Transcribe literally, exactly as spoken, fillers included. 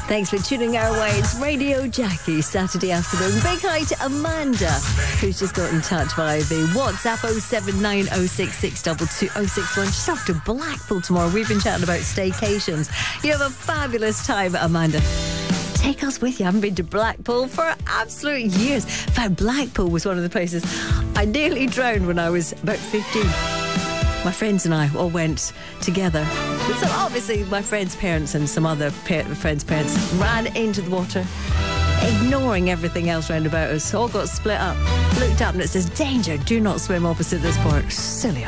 Thanks for tuning our way. It's Radio Jackie, Saturday afternoon. Big hi to Amanda, who's just got in touch via the WhatsApp oh seven nine oh six six two two oh six one. She's off to Blackpool tomorrow. We've been chatting about staycations. You have a fabulous time, Amanda. Take us with you. I haven't been to Blackpool for absolute years. In fact, Blackpool was one of the places I nearly drowned when I was about fifteen. My friends and I all went together. So obviously my friends' parents and some other pa- friends' parents ran into the water, ignoring everything else round about us. All got split up. Looked up and it says, danger, do not swim opposite this port. Silly